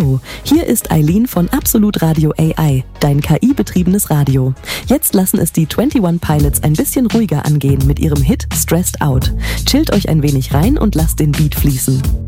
Hallo, hier ist Eileen von Absolut Radio AI, dein KI-betriebenes Radio. Jetzt lassen es die 21 Pilots ein bisschen ruhiger angehen mit ihrem Hit Stressed Out. Chillt euch ein wenig rein und lasst den Beat fließen.